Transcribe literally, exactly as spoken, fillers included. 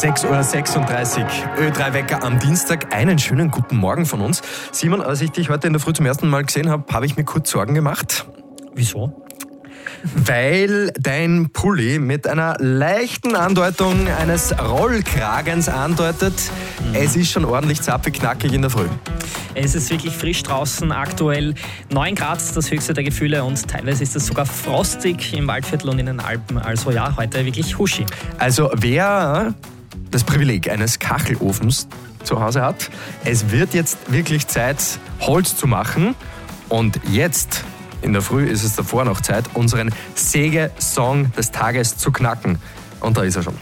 sechs Uhr sechsunddreißig, Ö drei Wecker am Dienstag. Einen schönen guten Morgen von uns. Simon, als ich dich heute in der Früh zum ersten Mal gesehen habe, habe ich mir kurz Sorgen gemacht. Wieso? Weil dein Pulli mit einer leichten Andeutung eines Rollkragens andeutet, mhm. es ist schon ordentlich zapfig knackig in der Früh. Es ist wirklich frisch draußen, aktuell neun Grad, das höchste der Gefühle, und teilweise ist es sogar frostig im Waldviertel und in den Alpen. Also ja, heute wirklich Huschi. Also wer das Privileg eines Kachelofens zu Hause hat, es wird jetzt wirklich Zeit, Holz zu machen. Und jetzt in der Früh ist es davor noch Zeit, unseren Säge-Song des Tages zu knacken. Und da ist er schon.